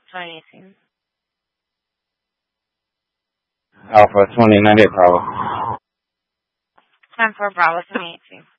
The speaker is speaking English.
2018. Alpha 29 hit Bravo. Time for Bravo 2018.